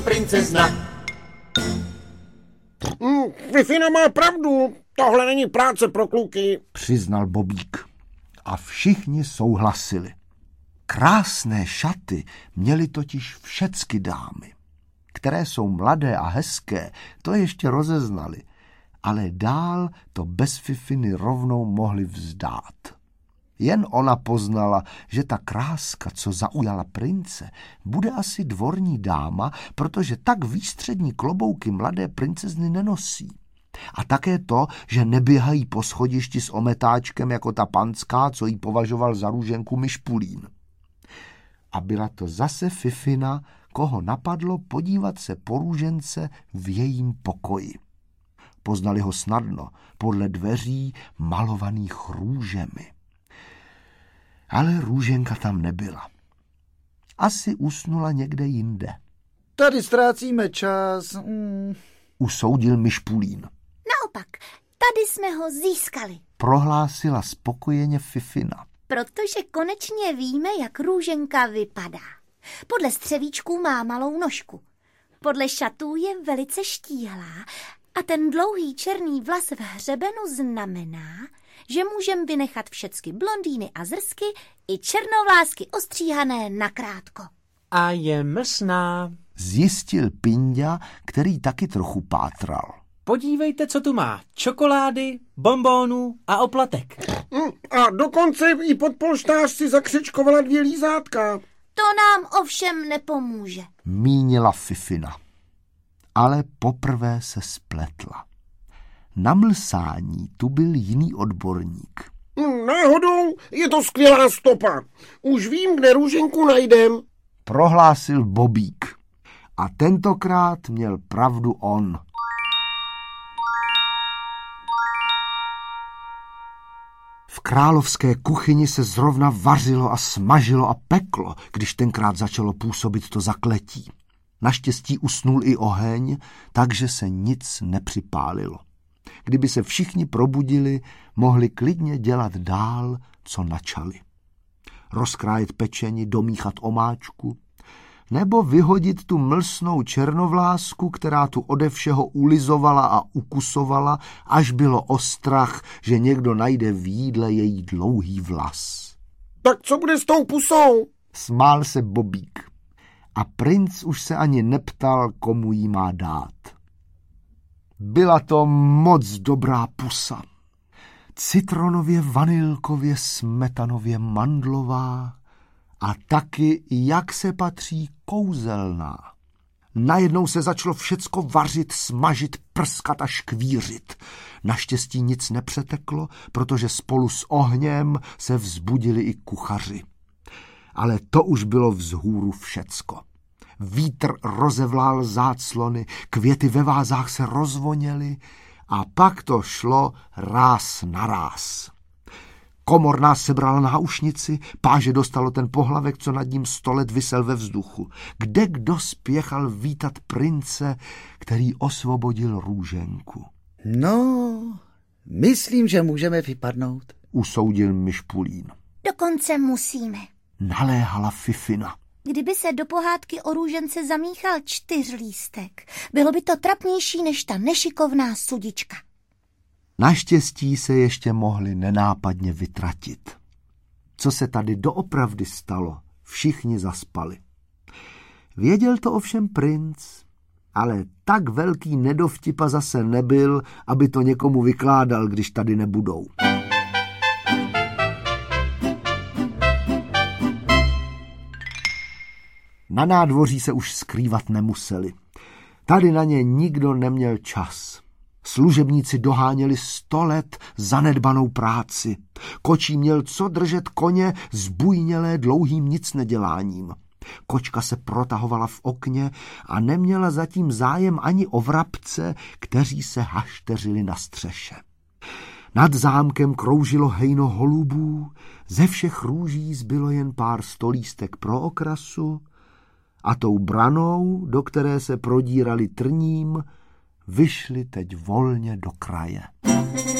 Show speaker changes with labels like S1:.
S1: princezna.
S2: Fifina má pravdu, tohle není práce pro kluky,
S3: přiznal Bobík. A všichni souhlasili. Krásné šaty měly totiž všecky dámy. Které jsou mladé a hezké, to ještě rozeznali, ale dál to bez Fifiny rovnou mohli vzdát. Jen ona poznala, že ta kráska, co zaujala prince, bude asi dvorní dáma, protože tak výstřední klobouky mladé princezny nenosí. A také to, že neběhají po schodišti s ometáčkem jako ta panská, co jí považoval za růženku Myšpulín. A byla to zase Fifina, koho napadlo podívat se po růžence v jejím pokoji. Poznali ho snadno, podle dveří malovaných růžemi. Ale růženka tam nebyla. Asi usnula někde jinde.
S4: Tady ztrácíme čas.
S3: Usoudil Myšpulín.
S5: Naopak, tady jsme ho získali.
S3: Prohlásila spokojeně Fifina.
S5: Protože konečně víme, jak růženka vypadá. Podle střevíčků má malou nožku. Podle šatů je velice štíhlá a ten dlouhý černý vlas v hřebenu znamená, že můžeme vynechat všecky blondýny a zrsky i černovlásky ostříhané nakrátko.
S1: A je mlsná.
S3: Zjistil Pinďa, který taky trochu pátral.
S1: Podívejte, co tu má. Čokolády, bonbónů a oplatek.
S2: A dokonce i pod polštář si zakřečkovala 2 lízátka.
S5: To nám ovšem nepomůže,
S3: Mínila Fifina. Ale poprvé se spletla. Na mlsání tu byl jiný odborník.
S2: Náhodou je to skvělá stopa. Už vím, kde růženku najdem.
S3: Prohlásil Bobík. A tentokrát měl pravdu on. V královské kuchyni se zrovna vařilo a smažilo a peklo, když tenkrát začalo působit to zakletí. Naštěstí usnul i oheň, takže se nic nepřipálilo. Kdyby se všichni probudili, mohli klidně dělat dál, co načali. Rozkrájet pečení, domíchat omáčku, nebo vyhodit tu mlsnou černovlásku, která tu ode všeho ulizovala a ukusovala, až bylo ostrach, že někdo najde v jídle její dlouhý vlas.
S2: Tak co bude s tou pusou?
S3: Smál se Bobík. A princ už se ani neptal, komu jí má dát. Byla to moc dobrá pusa. Citronově, vanilkově, smetanově mandlová a taky, jak se patří, kouzelná. Najednou se začalo všecko vařit, smažit, prskat a škvířit. Naštěstí nic nepřeteklo, protože spolu s ohněm se vzbudili i kuchaři. Ale to už bylo vzhůru všecko. Vítr rozevlál záclony, květy ve vázách se rozvoněly a pak to šlo ráz na ráz. Komorná sebrala náušnici, páže dostalo ten pohlavek, co nad ním 100 let visel ve vzduchu. Kdekdo spěchal vítat prince, který osvobodil růženku.
S4: No, myslím, že můžeme vypadnout,
S3: usoudil Myšpulín.
S5: Dokonce musíme.
S3: Naléhala Fifina.
S5: Kdyby se do pohádky o růžence zamíchal 4lístek, bylo by to trapnější než ta nešikovná sudička.
S3: Naštěstí se ještě mohli nenápadně vytratit. Co se tady doopravdy stalo, všichni zaspali. Věděl to ovšem princ, ale tak velký nedovtipa zase nebyl, aby to někomu vykládal, když tady nebudou. Na nádvoří se už skrývat nemuseli. Tady na ně nikdo neměl čas. Služebníci doháněli 100 let zanedbanou práci. Kočí měl co držet koně zbujnělé dlouhým nicneděláním. Kočka se protahovala v okně a neměla zatím zájem ani o vrabce, kteří se hašteřili na střeše. Nad zámkem kroužilo hejno holubů, ze všech růží zbylo jen pár 100 lístek pro okrasu a tou branou, do které se prodírali trním, vyšli teď volně do kraje.